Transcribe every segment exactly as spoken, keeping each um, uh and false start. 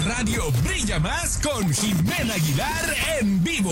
radio brilla más con Jimena Aguilar en vivo.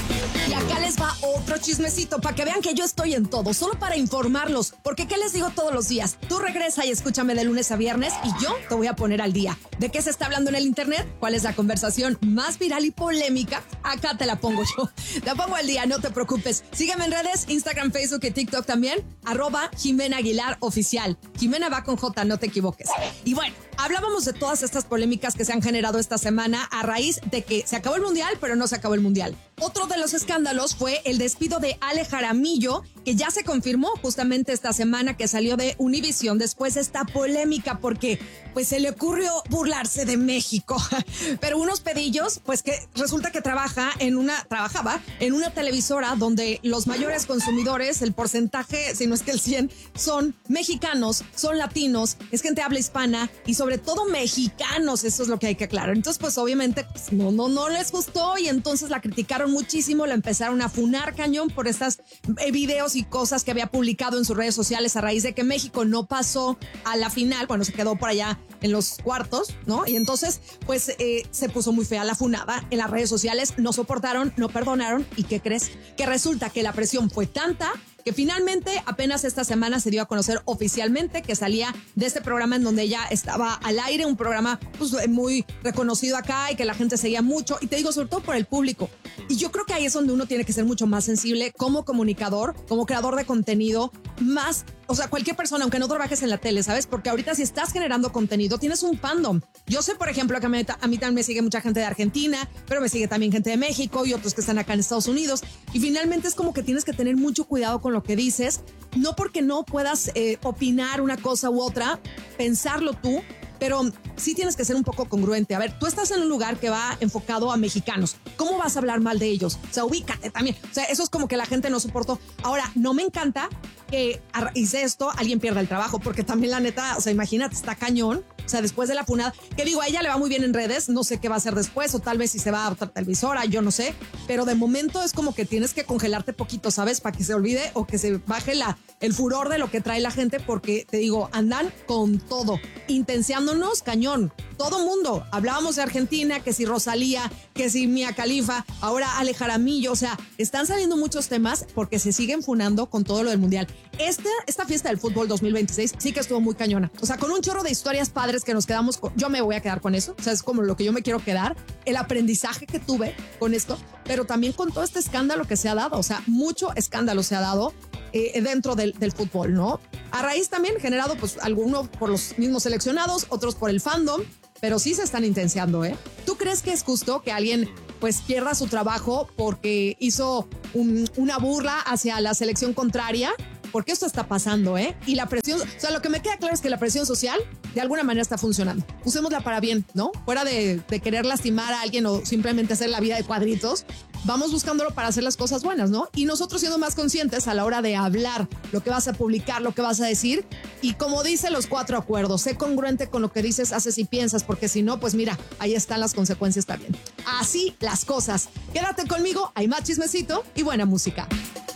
Y acá les va otro chismecito para que vean que yo estoy en todo, solo para informarlos. Porque ¿qué les digo todos los días? Tú regresa y escúchame de lunes a viernes y yo te voy a poner al día. ¿De qué se está hablando en el internet? ¿Cuál es la conversación más viral y polémica? Acá te la pongo yo. Te pongo al día, no te preocupes. Sígueme en redes, Instagram, Facebook y TikTok también. Arroba Jimena Aguilar Oficial. Jimena va con J, no te equivoques. Y bueno, hablábamos de todas estas polémicas que se han generado esta semana a raíz de que se acabó el Mundial, pero no se acabó el Mundial. Otro de los escándalos fue el despido de Ale Jaramillo, que ya se confirmó justamente esta semana que salió de Univisión después de esta polémica porque pues se le ocurrió burlarse de México. Pero unos pedillos, pues que resulta que trabaja en una, trabajaba en una televisora donde los mayores consumidores, el porcentaje, si no es que el cien, son mexicanos, son latinos, es gente habla hispana y sobre todo mexicanos, eso es lo que hay que aclarar. Entonces pues obviamente pues, no, no, no les gustó y entonces la criticaron muchísimo, la empezaron a funar cañón por estas eh, videos y cosas que había publicado en sus redes sociales a raíz de que México no pasó a la final, bueno, se quedó por allá en los cuartos, ¿no? Y entonces, pues, eh, se puso muy fea la funada en las redes sociales, no soportaron, no perdonaron, ¿y qué crees? Que resulta que la presión fue tanta que finalmente apenas esta semana se dio a conocer oficialmente que salía de este programa en donde ella estaba al aire, un programa pues, muy reconocido acá y que la gente seguía mucho, y te digo, sobre todo por el público. Y yo creo que ahí es donde uno tiene que ser mucho más sensible como comunicador, como creador de contenido, más, o sea, cualquier persona, aunque no trabajes en la tele, ¿sabes? Porque ahorita si estás generando contenido, tienes un fandom. Yo sé, por ejemplo, que a mí, a mí también me sigue mucha gente de Argentina, pero me sigue también gente de México y otros que están acá en Estados Unidos. Y finalmente es como que tienes que tener mucho cuidado con lo que dices, no porque no puedas eh, opinar una cosa u otra, pensarlo tú, pero sí tienes que ser un poco congruente. A ver, tú estás en un lugar que va enfocado a mexicanos. ¿Cómo vas a hablar mal de ellos? O sea, ubícate también. O sea, eso es como que la gente no soportó. Ahora, no me encanta que a raíz de esto alguien pierda el trabajo, porque también la neta, o sea, imagínate, está cañón. O sea, después de la funada, que digo, a ella le va muy bien en redes, no sé qué va a hacer después, o tal vez si se va a otra televisora, yo no sé, pero de momento es como que tienes que congelarte poquito, ¿sabes? Para que se olvide o que se baje la, el furor de lo que trae la gente, porque te digo, andan con todo, intenciándonos cañón. Todo mundo, hablábamos de Argentina, que si Rosalía, que si Mia Khalifa, ahora Ale Jaramillo, o sea, están saliendo muchos temas porque se siguen funando con todo lo del Mundial. Este, esta fiesta del fútbol dos mil veintiséis sí que estuvo muy cañona, o sea, con un chorro de historias padres que nos quedamos con, yo me voy a quedar con eso, o sea, es como lo que yo me quiero quedar, el aprendizaje que tuve con esto, pero también con todo este escándalo que se ha dado, o sea, mucho escándalo se ha dado eh, dentro del, del fútbol, ¿no? A raíz también generado, pues, algunos por los mismos seleccionados, otros por el fandom, pero sí se están intenciando, ¿eh? ¿Tú crees que es justo que alguien pues pierda su trabajo porque hizo un, una burla hacia la selección contraria? Porque esto está pasando, ¿eh? Y la presión, o sea, lo que me queda claro es que la presión social de alguna manera está funcionando. Usémosla para bien, ¿no? Fuera de, de querer lastimar a alguien o simplemente hacer la vida de cuadritos, vamos buscándolo para hacer las cosas buenas, ¿no? Y nosotros siendo más conscientes a la hora de hablar, lo que vas a publicar, lo que vas a decir. Y como dice los cuatro acuerdos, sé congruente con lo que dices, haces y piensas, porque si no, pues mira, ahí están las consecuencias también. Así las cosas. Quédate conmigo, hay más chismecito y buena música.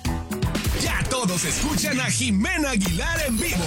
Ya todos escuchan a Jimena Aguilar en vivo.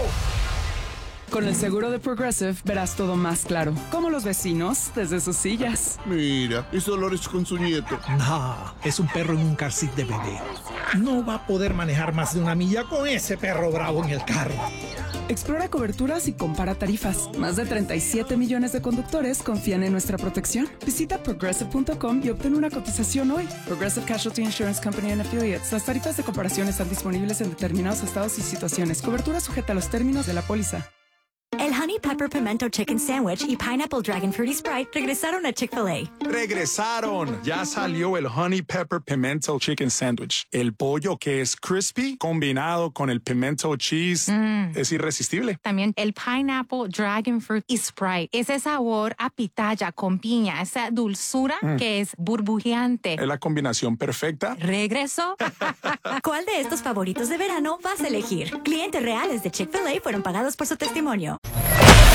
Con el seguro de Progressive verás todo más claro, como los vecinos desde sus sillas. Mira, es Dolores con su nieto. No, es un perro en un car seat de bebé. No va a poder manejar más de una milla con ese perro bravo en el carro. Explora coberturas y compara tarifas. Más de treinta y siete millones de conductores confían en nuestra protección. Visita progressive punto com y obtén una cotización hoy. Progressive Casualty Insurance Company and Affiliates. Las tarifas de comparación están disponibles en determinados estados y situaciones. Cobertura sujeta a los términos de la póliza. El Honey Pepper Pimento Chicken Sandwich y Pineapple Dragon Fruity Sprite regresaron a Chick-fil-A. ¡Regresaron! Ya salió el Honey Pepper Pimento Chicken Sandwich. El pollo que es crispy combinado con el pimento cheese mm. es irresistible. También el Pineapple Dragon Fruit y Sprite. Ese sabor a pitaya con piña, esa dulzura mm. que es burbujeante. Es la combinación perfecta. ¿Regresó? ¿Cuál de estos favoritos de verano vas a elegir? Clientes reales de Chick-fil-A fueron pagados por su testimonio.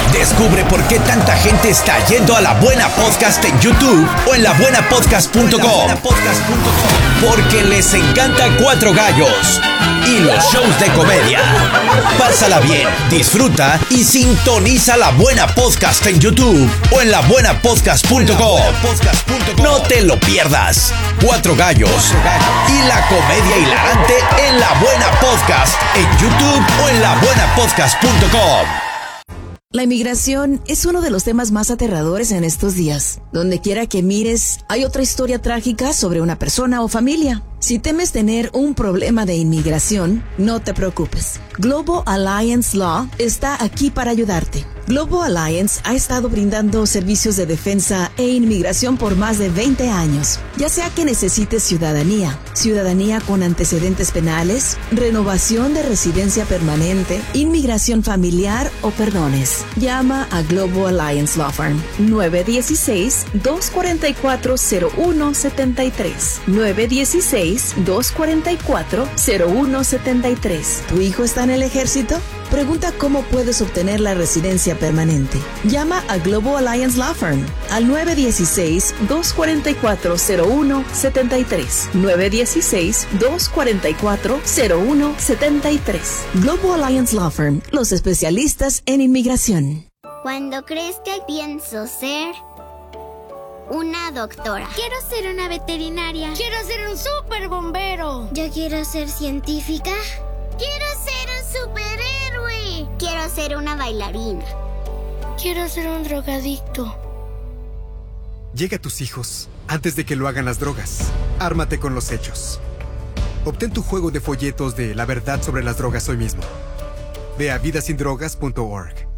Descubre por qué tanta gente está yendo a La Buena Podcast en YouTube o en la buena podcast punto com. Porque les encanta Cuatro Gallos y los shows de comedia. Pásala bien, disfruta y sintoniza La Buena Podcast en YouTube o en la buena podcast punto com. No te lo pierdas. Cuatro Gallos y la comedia hilarante en La Buena Podcast en YouTube o en la buena podcast punto com. La inmigración es uno de los temas más aterradores en estos días. Donde quiera que mires, hay otra historia trágica sobre una persona o familia. Si temes tener un problema de inmigración, no te preocupes. Global Alliance Law está aquí para ayudarte. Global Alliance ha estado brindando servicios de defensa e inmigración por más de veinte años. Ya sea que necesites ciudadanía, ciudadanía con antecedentes penales, renovación de residencia permanente, inmigración familiar o perdones. Llama a Global Alliance Law Firm nueve uno seis, dos cuatro cuatro, cero uno siete tres. nueve uno seis, dos cuatro cuatro, cero uno siete tres. ¿Tu hijo está en el ejército? Pregunta cómo puedes obtener la residencia permanente. Llama a Global Alliance Law Firm al nueve uno seis, dos cuatro cuatro, cero uno siete tres. nueve uno seis, dos cuatro cuatro, cero uno siete tres. Global Alliance Law Firm, los especialistas en inmigración. Cuando crezca pienso ser una doctora. Quiero ser una veterinaria. Quiero ser un super bombero. Yo quiero ser científica. Quiero ser un superhéroe. Quiero ser una bailarina. Quiero ser un drogadicto. Llega a tus hijos antes de que lo hagan las drogas. Ármate con los hechos. Obtén tu juego de folletos de La Verdad sobre las Drogas hoy mismo. Ve a vida sin drogas punto org.